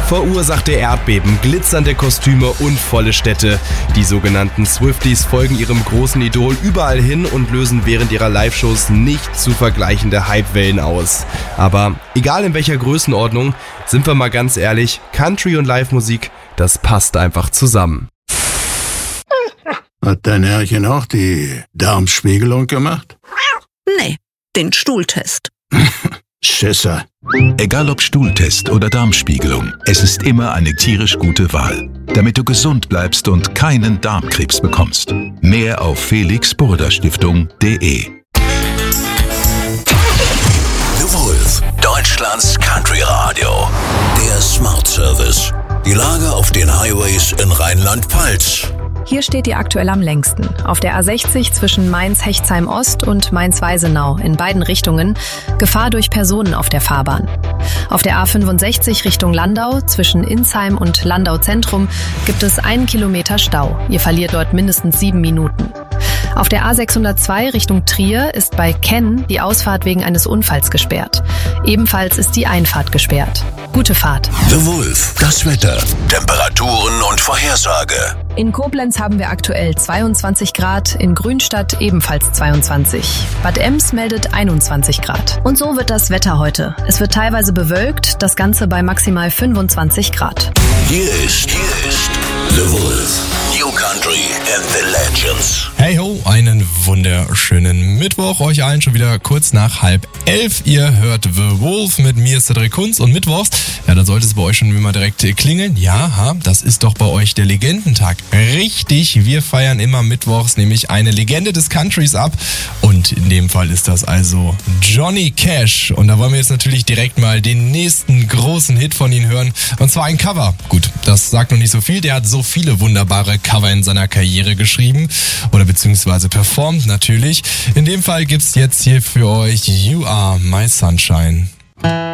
Verursachte Erdbeben, glitzernde Kostüme und volle Städte. Die sogenannten Swifties folgen ihrem großen Idol überall hin und lösen während ihrer Live-Shows nicht zu vergleichende Hypewellen aus. Aber egal in welcher Größenordnung, sind wir mal ganz ehrlich, Country und Live-Musik, das passt einfach zusammen. Hat dein Herrchen auch die Darmspiegelung gemacht? Nee, den Stuhltest. Schisser. Egal ob Stuhltest oder Darmspiegelung, es ist immer eine tierisch gute Wahl, damit du gesund bleibst und keinen Darmkrebs bekommst. Mehr auf felixburda-stiftung.de. The Wolf, Deutschlands Country Radio. Der Smart Service. Die Lage auf den Highways in Rheinland-Pfalz. Hier steht ihr aktuell am längsten. Auf der A60 zwischen Mainz-Hechtsheim-Ost und Mainz-Weisenau in beiden Richtungen Gefahr durch Personen auf der Fahrbahn. Auf der A65 Richtung Landau zwischen Insheim und Landau Zentrum gibt es 1 Kilometer Stau. Ihr verliert dort mindestens 7 Minuten. Auf der A602 Richtung Trier ist bei Kenn die Ausfahrt wegen eines Unfalls gesperrt. Ebenfalls ist die Einfahrt gesperrt. Gute Fahrt. The Wolf, das Wetter, Temperaturen und Vorhersage. In Koblenz haben wir aktuell 22 Grad, in Grünstadt ebenfalls 22. Bad Ems meldet 21 Grad. Und so wird das Wetter heute. Es wird teilweise bewölkt, das Ganze bei maximal 25 Grad. Hier ist The Wolf, New Country and the Legends. Hey ho, einen wunderschönen Mittwoch. Euch allen schon wieder kurz nach 10:30. Ihr hört The Wolf mit mir, Cedric Kunz, und mittwochs, ja, da sollte es bei euch schon immer direkt klingeln. Ja, das ist doch bei euch der Legendentag. Richtig, wir feiern immer mittwochs nämlich eine Legende des Countries ab. Und in dem Fall ist das also Johnny Cash. Und da wollen wir jetzt natürlich direkt mal den nächsten großen Hit von ihm hören. Und zwar ein Cover. Gut, das sagt noch nicht so viel. Der hat so viele wunderbare Cover in seiner Karriere geschrieben. Oder beziehungsweise performt natürlich. In dem Fall gibt's jetzt hier für euch You Are My Sunshine.